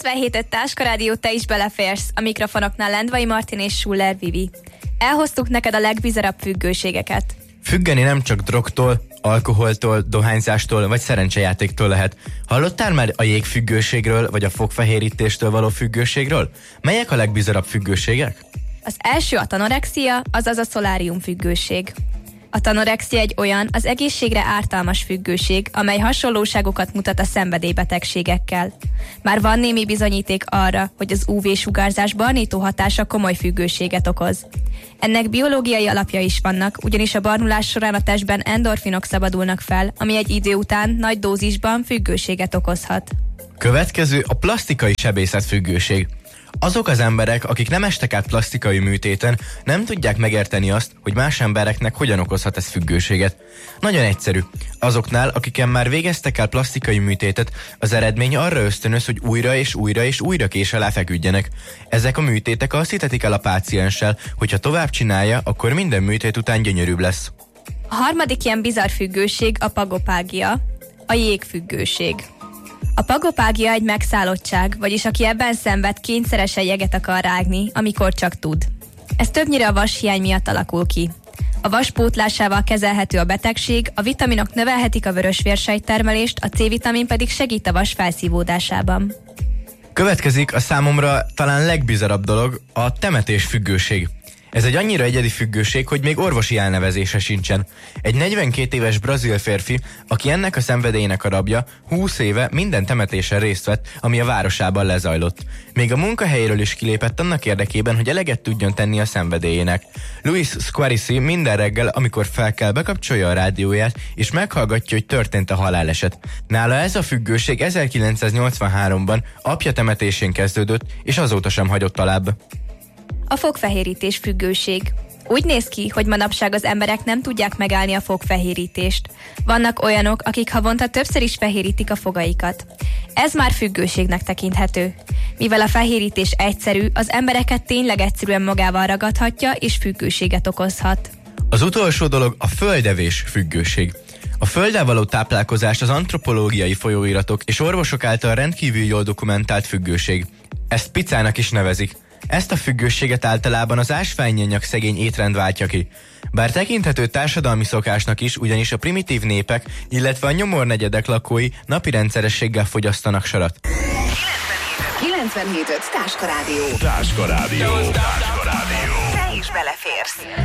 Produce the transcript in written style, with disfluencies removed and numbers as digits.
97 Táska Rádió, te is beleférsz. A mikrofonoknál Lendvai Martin és Schuller Vivi. Elhoztuk neked a legbizarabb függőségeket. Függeni nem csak drogtól, alkoholtól, dohányzástól vagy szerencsejátéktól lehet. Hallottál már a jégfüggőségről vagy a fogfehérítéstől való függőségről? Melyek a legbizarabb függőségek? Az első a tanorexia, azaz a szolárium függőség. A tanorexia egy olyan, az egészségre ártalmas függőség, amely hasonlóságokat mutat a szenvedélybetegségekkel. Már van némi bizonyíték arra, hogy az UV-sugárzás barnító hatása komoly függőséget okoz. Ennek biológiai alapja is vannak, ugyanis a barnulás során a testben endorfinok szabadulnak fel, ami egy idő után nagy dózisban függőséget okozhat. Következő a plasztikai sebészet függőség. Azok az emberek, akik nem estek át plasztikai műtéten, nem tudják megérteni azt, hogy más embereknek hogyan okozhat ez függőséget. Nagyon egyszerű. Azoknál, akiken már végeztek el plasztikai műtétet, az eredmény arra ösztönöz, hogy újra és újra és újra kés alá feküdjenek. Ezek a műtétek azt hitetik el a pácienssel, hogy ha tovább csinálja, akkor minden műtét után gyönyörűbb lesz. A harmadik ilyen bizarr függőség a pagopágia, a jégfüggőség. A pagopágia egy megszállottság, vagyis aki ebben szenved, kényszeresen jeget akar rágni, amikor csak tud. Ez többnyire a vashiány miatt alakul ki. A vas pótlásával kezelhető a betegség, a vitaminok növelhetik a vörösvérsejttermelést, a C-vitamin pedig segít a vas felszívódásában. Következik a számomra talán legbizarabb dolog, a temetés függőség. Ez egy annyira egyedi függőség, hogy még orvosi elnevezése sincsen. Egy 42 éves brazil férfi, aki ennek a szenvedélynek a rabja, 20 éve minden temetésen részt vett, ami a városában lezajlott. Még a munkahelyéről is kilépett annak érdekében, hogy eleget tudjon tenni a szenvedélyének. Luis Squarici minden reggel, amikor felkel, bekapcsolja a rádióját, és meghallgatja, hogy történt a haláleset. Nála ez a függőség 1983-ban apja temetésén kezdődött, és azóta sem hagyott alább. A fogfehérítés függőség. Úgy néz ki, hogy manapság az emberek nem tudják megállni a fogfehérítést. Vannak olyanok, akik havonta többször is fehérítik a fogaikat. Ez már függőségnek tekinthető. Mivel a fehérítés egyszerű, az embereket tényleg egyszerűen magával ragadhatja és függőséget okozhat. Az utolsó dolog a földevés függőség. A földdel való táplálkozás az antropológiai folyóiratok és orvosok által rendkívül jól dokumentált függőség. Ezt picának is nevezik. Ezt a függőséget általában az ásványanyag szegény étrend váltja ki. Bár tekinthető társadalmi szokásnak is, ugyanis a primitív népek, illetve a nyomornegyedek lakói napi rendszerességgel fogyasztanak sarat. 97.5 Táska Rádió. Táska Rádió. Te is beleférsz.